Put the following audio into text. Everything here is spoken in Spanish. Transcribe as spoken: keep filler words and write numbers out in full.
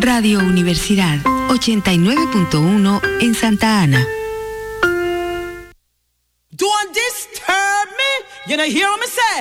Radio Universidad ochenta y nueve punto uno en Santa Ana. Don't disturb me, you know, hear me say.